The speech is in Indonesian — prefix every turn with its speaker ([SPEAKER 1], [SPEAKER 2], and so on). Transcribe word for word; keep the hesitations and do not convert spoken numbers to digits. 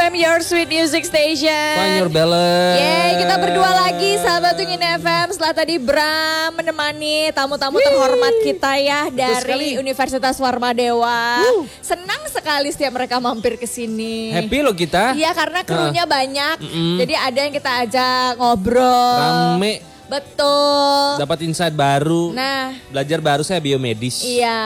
[SPEAKER 1] M, your sweet music station.
[SPEAKER 2] Find your balance.
[SPEAKER 1] Yeay, kita berdua lagi sahabat Wingin F M. Setelah tadi Bram menemani tamu-tamu terhormat kita ya dari Universitas Warmadewa.
[SPEAKER 2] Woo.
[SPEAKER 1] Senang sekali setiap mereka mampir ke sini.
[SPEAKER 2] Happy loh kita.
[SPEAKER 1] Iya, karena krunya
[SPEAKER 2] uh.
[SPEAKER 1] banyak.
[SPEAKER 2] Mm-mm.
[SPEAKER 1] Jadi ada yang kita ajak ngobrol.
[SPEAKER 2] Rame.
[SPEAKER 1] Betul.
[SPEAKER 2] Dapat insight baru.
[SPEAKER 1] Nah,
[SPEAKER 2] belajar baru saya biomedis.
[SPEAKER 1] iya.